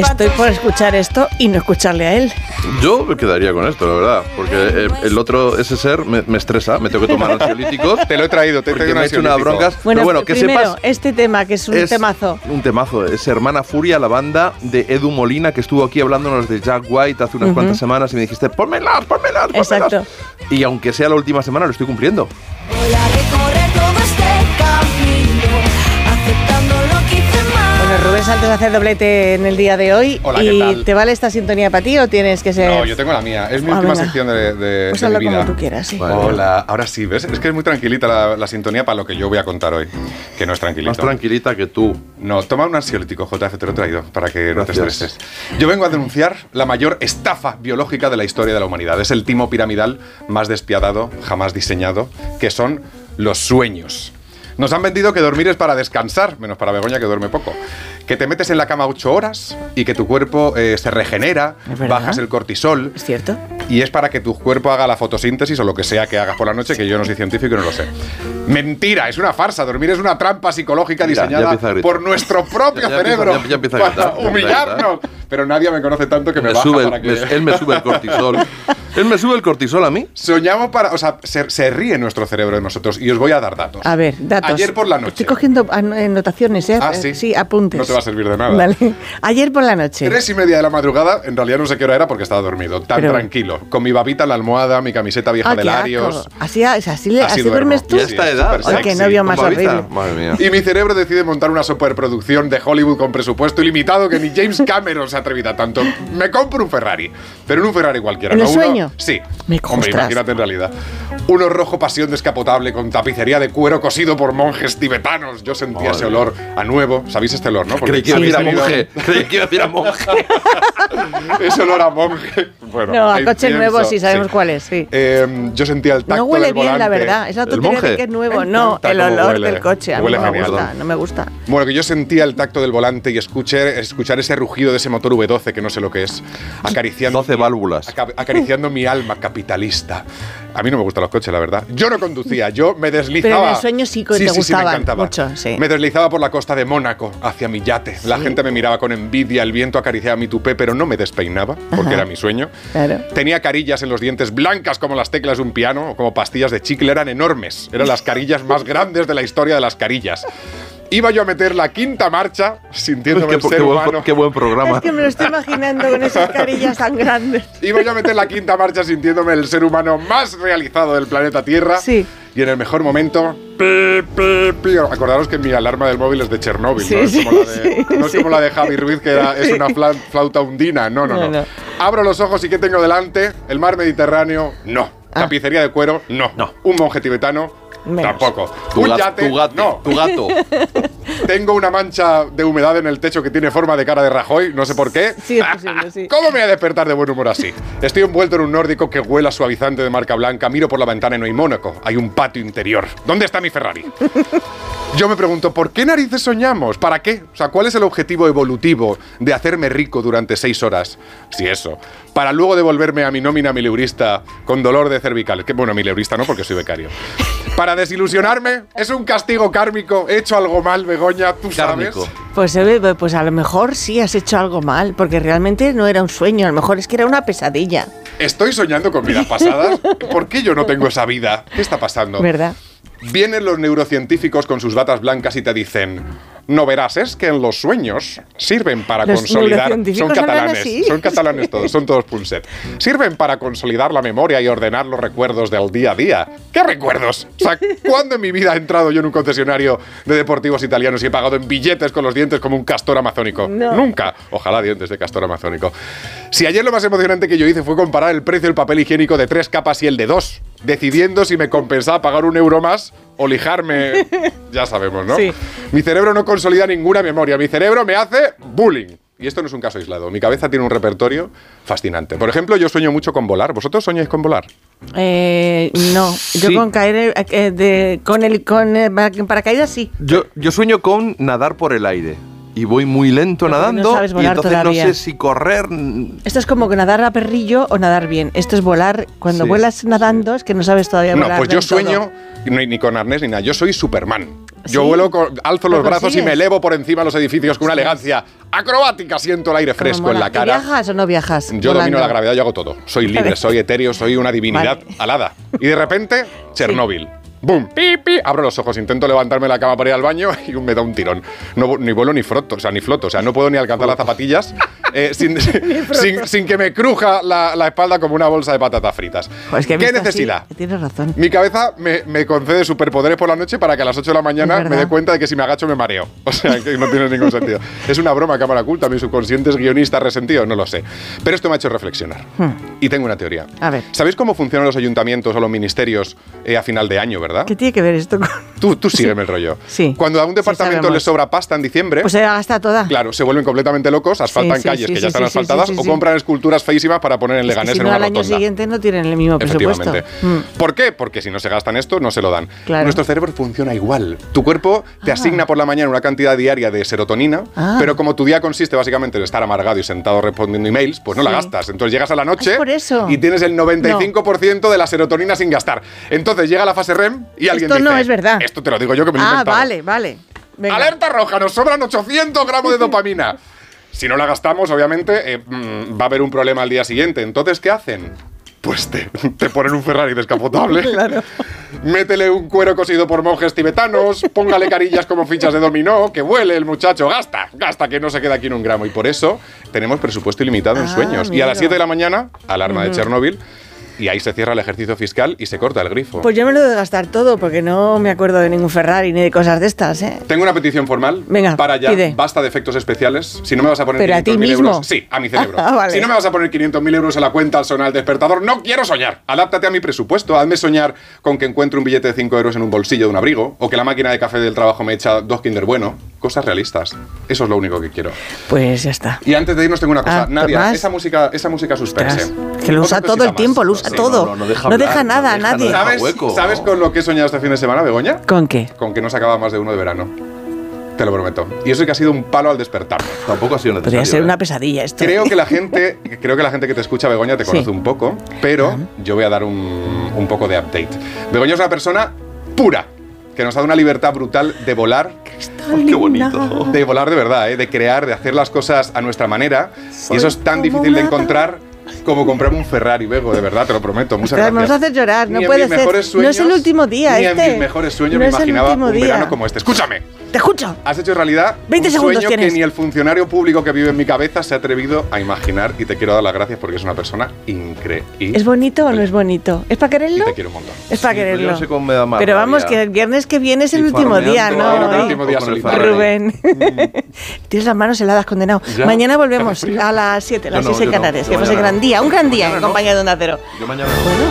Estoy por escuchar esto y no escucharle a él. Yo me quedaría con esto, la verdad, porque el otro, ese ser, me estresa, me tengo que tomar ansiolíticos. Te lo he traído, porque me he hecho unas broncas. Bueno, que primero, sepas, este tema, que es un temazo. Un temazo, es Hermana Furia, la banda de Edu Molina, que estuvo aquí hablándonos de Jack White hace unas cuantas semanas y me dijiste, pónmelas. Exacto. Y aunque sea la última semana, lo estoy cumpliendo. Voy a recorrer todo este camino, aceptando lo que hice mal. Bueno, Rubén Santos hace doblete en el día de hoy. Hola, ¿qué tal? ¿Te vale esta sintonía para ti o tienes que ser...? No, yo tengo la mía. Es mi última sección de pues mi hazlo vida. como tú quieras, sí. Vale. Hola, ahora sí, ¿ves? Es que es muy tranquilita la sintonía para lo que yo voy a contar hoy, que no es tranquilito. Más tranquilita que tú. No, toma un ansiolítico, JF, te lo he traído, para que no te Gracias. estreses. Yo vengo a denunciar la mayor estafa biológica de la historia de la humanidad. Es el timo piramidal más despiadado jamás diseñado, que son los sueños. Nos han vendido que dormir es para descansar, menos para Begoña, que duerme poco. Que te metes en la cama 8 horas y que tu cuerpo se regenera, bajas el cortisol. ¿Es cierto? Y es para que tu cuerpo haga la fotosíntesis o lo que sea que hagas por la noche, que yo no soy científico y no lo sé. Mentira, es una farsa. Dormir es una trampa psicológica diseñada por nuestro propio cerebro ya empieza a gritar, para humillarnos. Pero nadie me conoce tanto que me baja para que... Él me sube el cortisol. Él me sube el cortisol a mí. Soñamos para... O sea, se ríe nuestro cerebro de nosotros y os voy a dar datos. A ver, datos. Ayer por la noche. Estoy cogiendo anotaciones, ¿eh? Ah, ¿sí? Sí, apuntes. No te va a servir de nada. Vale. Ayer por la noche. 3:30 de la madrugada, en realidad no sé qué hora era porque estaba dormido, tranquilo, con mi babita en la almohada, mi camiseta vieja de Larios. Así duermo. duermes tú. Y a esta edad. súper Ay, qué sexy. novio más Con babita. horrible. Madre mía. Y mi cerebro decide montar una superproducción de Hollywood con presupuesto ilimitado que ni James Cameron se atrevida tanto. Me compro un Ferrari, pero en un Ferrari cualquiera. ¿En ¿no? el sueño? Sí. Me Hombre, ostras. imagínate en realidad. Uno rojo pasión descapotable con tapicería de cuero cosido por monjes tibetanos. Yo sentía ese olor a nuevo. ¿Sabéis este olor, no? Porque Creí que iba a decir a habéis monje. Creí que iba a decir a monje. Ese olor a monje. Bueno, No, a ahí coche pienso, nuevo sí sabemos cuál es, sí. Yo sentía el tacto No huele del bien, volante. la verdad. Es la tontería monje? de que es nuevo. Me No, encanta el cómo olor huele. del coche. A mí Huele no me genial. gusta, no me gusta. Bueno, que yo sentía el tacto del volante y escuchar ese rugido de ese motor V12, que no sé lo que es, acariciando 12 válvulas. acariciando mi alma capitalista. A mí no me gustan los coches, la verdad. Yo no conducía, yo me deslizaba. Pero en el sueño sí que te me gustaban encantaba. mucho, sí. Me deslizaba por la costa de Mónaco hacia mi yate. La gente me miraba con envidia, el viento acariciaba mi tupé, pero no me despeinaba, porque era mi sueño. Claro. Tenía carillas en los dientes blancas como las teclas de un piano o como pastillas de chicle, eran enormes. Eran las carillas más grandes de la historia de las carillas. Iba yo a meter la quinta marcha sintiéndome el ser humano. Qué buen programa. Es que me lo estoy imaginando con esas carillas tan grandes. Iba yo a meter la quinta marcha sintiéndome el ser humano más realizado del planeta Tierra. Sí. Y en el mejor momento... pi, pi, pi. Acordaros que mi alarma del móvil es de Chernóbil, Sí, ¿no? Es sí, como la de, sí, no es sí. como la de Javi Ruiz, que es una flauta hundina. No. No. Abro los ojos y ¿qué tengo delante? El mar Mediterráneo, no. Tapicería de cuero, no. Un monje tibetano, Menos. tampoco. Tu Un gato, yate, tu gato, no. tu gato. Tengo una mancha de humedad en el techo que tiene forma de cara de Rajoy, no sé por qué. Sí, es posible, sí. ¿Cómo me voy a despertar de buen humor así? Estoy envuelto en un nórdico que huele a suavizante de marca blanca. Miro por la ventana y no hay Mónaco. Hay un patio interior. ¿Dónde está mi Ferrari? Yo me pregunto, ¿por qué narices soñamos? ¿Para qué? O sea, ¿cuál es el objetivo evolutivo de hacerme rico durante 6 horas? Si eso. Para luego devolverme a mi nómina mileurista con dolor de cervical. Que bueno, mileurista no, porque soy becario. Para desilusionarme, es un castigo kármico. He hecho algo mal, Begoña, tú Kármico. sabes. Pues a lo mejor sí has hecho algo mal, porque realmente no era un sueño, a lo mejor es que era una pesadilla, Estoy soñando con vidas pasadas. ¿Por qué yo no tengo esa vida? ¿Qué está pasando? ¿verdad? Vienen los neurocientíficos con sus batas blancas y te dicen: no verás, es que en los sueños sirven para Los consolidar. neurocientíficos hablan así. Son catalanes todos, son todos punset. Sirven para consolidar la memoria y ordenar los recuerdos del día a día. ¿Qué recuerdos? O sea, ¿cuándo en mi vida he entrado yo en un concesionario de deportivos italianos y he pagado en billetes con los dientes como un castor amazónico? No. Nunca. Ojalá dientes de castor amazónico. Si ayer lo más emocionante que yo hice fue comparar el precio del papel higiénico de 3 capas y el de 2, decidiendo si me compensaba pagar €1 más o lijarme, ya sabemos, ¿no? Sí. Mi cerebro no consolida ninguna memoria, mi cerebro me hace bullying. Y esto no es un caso aislado, mi cabeza tiene un repertorio fascinante. Por ejemplo, yo sueño mucho con volar. ¿Vosotros soñáis con volar? No, yo Sí. con caer con paracaídas sí. Yo sueño con nadar por el aire. Y voy muy lento Pero porque no nadando. sabes Y volar entonces todavía. no sé si correr. Esto es como que nadar a perrillo o nadar bien. Esto es volar. Cuando Sí, vuelas nadando es que no sabes todavía No, volar. pues yo del todo. sueño, ni con arnés ni nada, yo soy Superman. Yo Sí. vuelo, alzo Lo los brazos y consigues. me elevo por encima de los edificios con una elegancia acrobática. Siento el aire fresco en la ¿Tú cara. viajas o no viajas? Yo domino volando? la gravedad, yo hago todo. Soy libre, soy etéreo, soy una divinidad Vale. alada. Y de repente, Chernóbil. ¡Bum! ¡Pi, pi! Abro los ojos, intento levantarme de la cama para ir al baño y me da un tirón. No, ni vuelo ni floto, o sea, no puedo ni alcanzar las zapatillas sin que me cruja la espalda como una bolsa de patatas fritas. Pues que ¿Qué visto así, necesidad? tienes razón. Mi cabeza me concede superpoderes por la noche para que a las 8 de la mañana Es me verdad. dé cuenta de que si me agacho me mareo. O sea, que no tiene ningún sentido. Es una broma a cámara oculta. Mi subconsciente es guionista resentido, no lo sé. Pero esto me ha hecho reflexionar. Y tengo una teoría. A ver. ¿Sabéis cómo funcionan los ayuntamientos o los ministerios a final de año, verdad? ¿Qué tiene que ver esto con...? Tú sígueme el rollo. Sí. Cuando a un departamento sabemos. le sobra pasta en diciembre, Pues se la gasta toda. claro, se vuelven completamente locos, asfaltan Sí, sí, calles sí, que sí, ya están sí, asfaltadas sí, sí, o sí. compran esculturas feísimas para poner en Es que Leganés si en no, una al año rotonda. siguiente no tienen el mismo presupuesto. Efectivamente. ¿Por qué? Porque si no se gastan esto, no se lo dan. Claro. Nuestro cerebro funciona igual. Tu cuerpo te asigna por la mañana una cantidad diaria de serotonina, Ah. pero como tu día consiste básicamente en estar amargado y sentado respondiendo emails, pues no la Sí. gastas. Entonces llegas a la noche Es por eso. y tienes el 95% de la serotonina sin gastar. Entonces llega la fase REM y alguien Esto dice... no es verdad. Esto te lo digo yo que me lo he Ah, inventado. vale. Venga. ¡Alerta roja! Nos sobran 800 gramos de dopamina. Si no la gastamos, obviamente, va a haber un problema al día siguiente. Entonces, ¿qué hacen? Pues te ponen un Ferrari descapotable. Claro. Métele un cuero cosido por monjes tibetanos. Póngale carillas como fichas de dominó. Que vuele el muchacho. Gasta, que no se queda aquí en un gramo. Y por eso tenemos presupuesto ilimitado en Ah, sueños. Y a las amigo. 7 de la mañana, alarma de Chernóbil. Y ahí se cierra el ejercicio fiscal y se corta el grifo. Pues yo me lo de gastar todo porque no me acuerdo de ningún Ferrari ni de cosas de estas, ¿eh? Tengo una petición formal. Venga, para ya. pide. Basta de efectos especiales. Si no me vas a poner ¿Pero a ti 500.000 mismo? euros. Sí, a mi cerebro. Ah, vale. Si no me vas a poner 500.000 euros a la cuenta al sonar el despertador, no quiero soñar. Adáptate a mi presupuesto. Hazme soñar con que encuentro un billete de 5 euros en un bolsillo de un abrigo. O que la máquina de café del trabajo me echa 2 Kinder Bueno. Cosas realistas. Eso es lo único que quiero. Pues ya está. Y antes de irnos tengo una cosa. Ah, Nadia, Tomás. esa música suspense. Ostras, que lo usa Otra todo el cosita tiempo, más. lo usa Sí, todo. no deja No deja hablar, nada a no deja nadie. nada. ¿Sabes, hueco. ¿Sabes con lo que he soñado este fin de semana, Begoña? ¿Con qué? Con que no se acaba más de uno de verano. Te lo prometo. Y eso que ha sido un palo al despertarme. Tampoco ha sido necesario. Podría ser ¿eh? una pesadilla esto. Creo que la gente que te escucha, Begoña, te Sí. conoce un poco, pero yo voy a dar un poco de update. Begoña es una persona pura, que nos da una libertad brutal de volar, Ay, qué bonito. de volar de verdad, de crear, de hacer las cosas a nuestra manera. Y eso es tan como difícil de una encontrar como comprarme un Ferrari, Bego, de verdad, te lo prometo. Muchas Ostras, me gracias. vas a hacer llorar, no Ni en puede mis ser. mejores No es el último día, ni este. en mis mejores sueños No me es el imaginaba último un día. verano como este. Escúchame. Te escucho. Has hecho realidad 20 un segundos sueño tienes. que ni el funcionario público que vive en mi cabeza se ha atrevido a imaginar y te quiero dar las gracias porque es una persona increíble. ¿Es bonito o no es bonito? ¿Es para Y quererlo? te quiero un montón. Es para Sí, pero yo quererlo. no sé cómo me da más Pero vamos, rabia. que el viernes que viene es el Y último día, farmeando ¿no? el ahora, último día o con el solitario. Ferrari. Rubén. Tienes las manos heladas, condenado. Ya. Mañana volvemos Hace frío. a las 7, las Yo no, 6 en yo no. Canarias. Yo Que fuese mañana gran día, un gran día Mañana en no. compañía de Onda Cero. Yo mañana no. Bueno.